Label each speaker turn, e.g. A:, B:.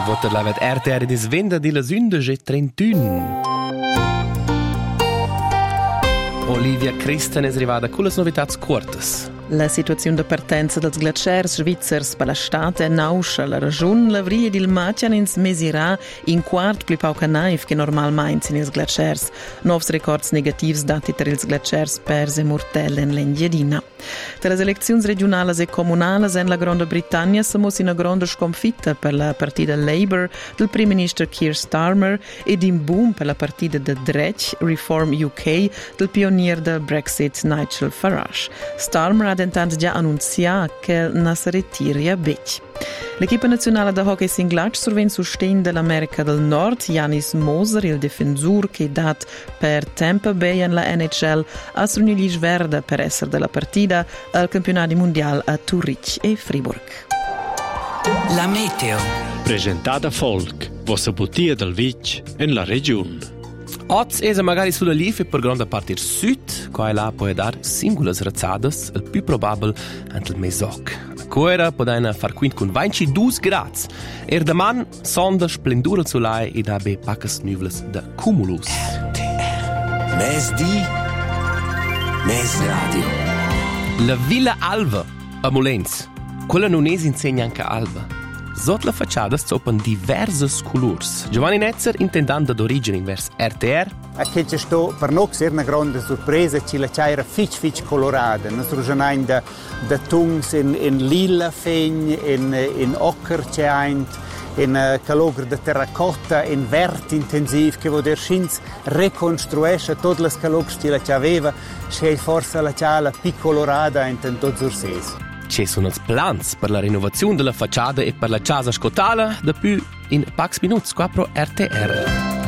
A: voter la ved RTR di svenda di la 11:31. Olivia Christen è arrivata con le novità cortas.
B: La situazione di partenza dels glaciers svizzers per la stat è nauscia. La regione l'avria del Matian ins mesirà in quart pli pauca naif che normalmente in ils glaciers. Novs records negativi dati per ils glaciers perse mortelle in l'Engiadina. Per le elezioni regionali e comunali in la Grande Britannia siamo in una grande sconfitta per la partita Labour del primo ministro Keir Starmer ed in boom per la partita de Dretch Reform UK del pioniere del Brexit Nigel Farage. Starmer ha intanto già annunciato che non si ritira bec. L'equipa nazionale di hockey singlac survenne sostegno dell'America del Nord. Janis Moser, il difensore che è dato per Tampa Bay in la NHL, ha sognato verde per essere della partita al campionato mondiale a Zurich e Fribourg.
C: La meteo.
D: Presentata Folk, vostra bottiglia del Vic in la regione.
A: Oggi è magari sulla Life per grande parte il sud, qua e là può dare singole razzadas, il più probabile anche il mesoc. La coera può far quint con 22 gradi. E domani sonda splendura solai e da be pacas nuvles da cumulus.
C: RTR. Mes di, mes radio.
A: La Villa Alva a Molenz. Quella non è insegna anche Alva. Sotto la facciata stoppano diverse colors. Giovanni Netzer, intendente d'origine verso RTR.
E: Che c'è sto per noi è una grande sorpresa, ci la c'era fitch colorata. Noi siamo da tungs in lila fegn, in ocker c'è in calogre di terracotta, in verde intensivo, che vuol dire schins ricostruisce tutte le calogre che la c'aveva, c'è forse la c'ha più colorata in tutto Zursese.
A: Ci sono i plans per la rinnovazione della facciata e per la casa scotala, da più in pochi minuti qua pro RTR.